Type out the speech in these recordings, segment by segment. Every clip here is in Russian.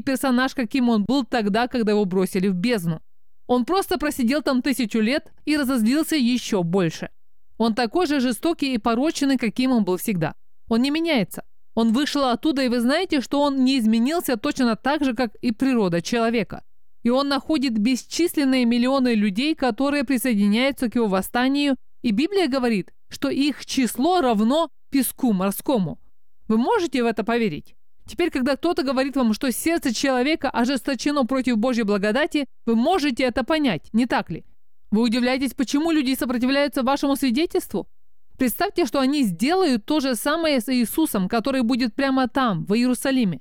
персонаж, каким он был тогда, когда его бросили в бездну. Он просто просидел там 1000 лет и разозлился еще больше. Он такой же жестокий и порочный, каким он был всегда. Он не меняется. Он вышел оттуда, и вы знаете, что он не изменился точно так же, как и природа человека. И он находит бесчисленные миллионы людей, которые присоединяются к его восстанию, и Библия говорит, что их число равно песку морскому. Вы можете в это поверить? Теперь, когда кто-то говорит вам, что сердце человека ожесточено против Божьей благодати, вы можете это понять, не так ли? Вы удивляетесь, почему люди сопротивляются вашему свидетельству? Представьте, что они сделают то же самое с Иисусом, который будет прямо там, в Иерусалиме.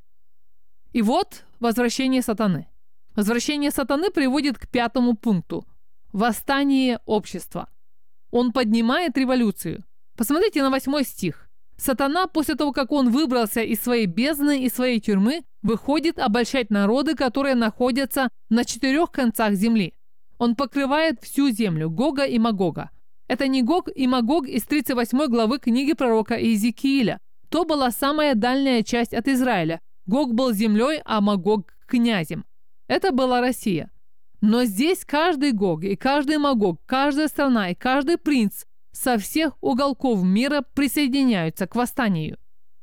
И вот возвращение сатаны. Возвращение сатаны приводит к 5 пункту – восстание общества. Он поднимает революцию. Посмотрите на 8 стих. Сатана, после того, как он выбрался из своей бездны и своей тюрьмы, выходит обольщать народы, которые находятся на 4 концах земли. Он покрывает всю землю, Гога и Магога. Это не Гог и Магог из 38 главы книги пророка Иезекииля. То была самая дальняя часть от Израиля. Гог был землей, а Магог – князем. Это была Россия. Но здесь каждый Гог и каждый Магог, каждая страна и каждый принц со всех уголков мира присоединяются к восстанию.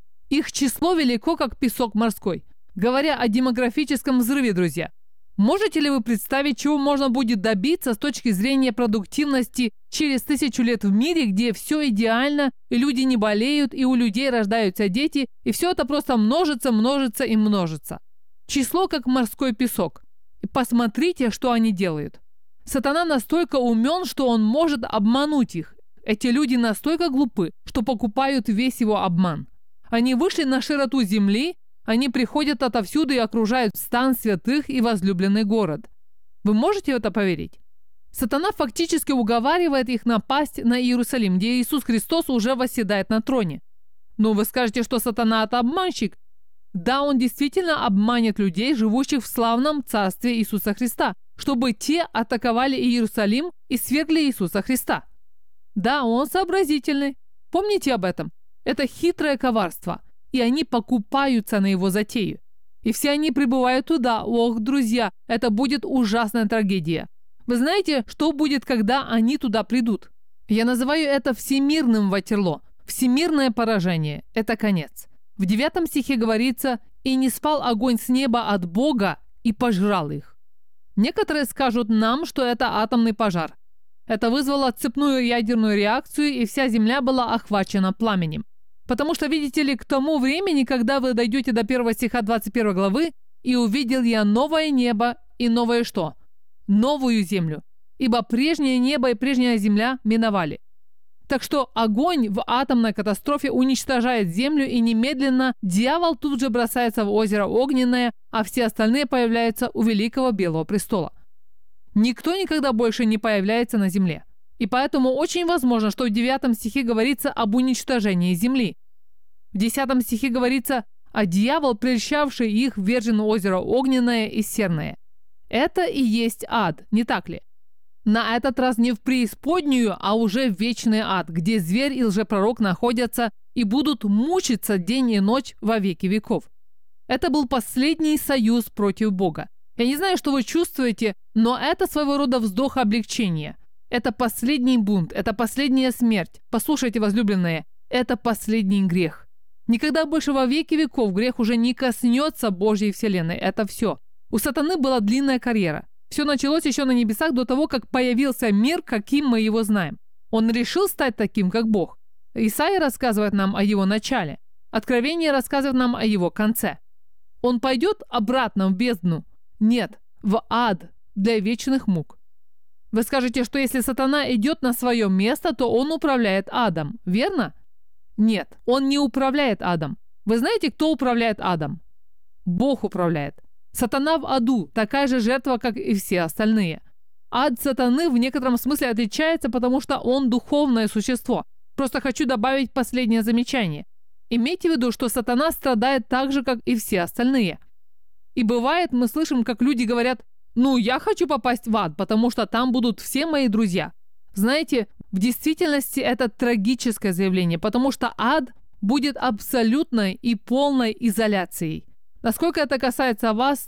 Их число велико, как песок морской. Говоря о демографическом взрыве, друзья, можете ли вы представить, чего можно будет добиться с точки зрения продуктивности через 1000 лет в мире, где все идеально, и люди не болеют, и у людей рождаются дети, и все это просто множится, множится и множится. Число, как морской песок. И посмотрите, что они делают. Сатана настолько умен, что он может обмануть их. Эти люди настолько глупы, что покупают весь его обман. Они вышли на широту земли, они приходят отовсюду и окружают стан святых и возлюбленный город. Вы можете в это поверить? Сатана фактически уговаривает их напасть на Иерусалим, где Иисус Христос уже восседает на троне. Но вы скажете, что сатана – это обманщик. Да, он действительно обманет людей, живущих в славном царстве Иисуса Христа, чтобы те атаковали Иерусалим и свергли Иисуса Христа. Да, он сообразительный. Помните об этом. Это хитрое коварство. И они покупаются на его затею. И все они прибывают туда. Ох, друзья, это будет ужасная трагедия. Вы знаете, что будет, когда они туда придут? Я называю это всемирным Ватерлоо. Всемирное поражение – это конец. В 9 стихе говорится: «И не спал огонь с неба от Бога и пожрал их». Некоторые скажут нам, что это атомный пожар. Это вызвало цепную ядерную реакцию, и вся земля была охвачена пламенем. Потому что, видите ли, к тому времени, когда вы дойдете до 1 стиха 21 главы, «И увидел я новое небо и новое что? Новую землю, ибо прежнее небо и прежняя земля миновали». Так что огонь в атомной катастрофе уничтожает землю, и немедленно дьявол тут же бросается в озеро огненное, а все остальные появляются у великого белого престола. Никто никогда больше не появляется на земле. И поэтому очень возможно, что в 9 стихе говорится об уничтожении земли. В 10 стихе говорится: «А дьявол, прельщавший их, ввержен в озеро огненное и серное». Это и есть ад, не так ли? На этот раз не в преисподнюю, а уже в вечный ад, где зверь и лжепророк находятся и будут мучиться день и ночь во веки веков. Это был последний союз против Бога. Я не знаю, что вы чувствуете, но это своего рода вздох облегчения. Это последний бунт, это последняя смерть. Послушайте, возлюбленные, это последний грех. Никогда больше во веки веков грех уже не коснется Божьей вселенной. Это все. У сатаны была длинная карьера. Все началось еще на небесах до того, как появился мир, каким мы его знаем. Он решил стать таким, как Бог. Исаия рассказывает нам о его начале. Откровение рассказывает нам о его конце. Он пойдет обратно в бездну? Нет, в ад для вечных мук. Вы скажете, что если сатана идет на свое место, то он управляет адом, верно? Нет, он не управляет адом. Вы знаете, кто управляет адом? Бог управляет. Сатана в аду такая же жертва, как и все остальные. Ад сатаны в некотором смысле отличается, потому что он духовное существо. Просто хочу добавить последнее замечание. Имейте в виду, что сатана страдает так же, как и все остальные. И бывает, мы слышим, как люди говорят: «Ну, я хочу попасть в ад, потому что там будут все мои друзья». Знаете, в действительности это трагическое заявление, потому что ад будет абсолютной и полной изоляцией. Насколько это касается вас,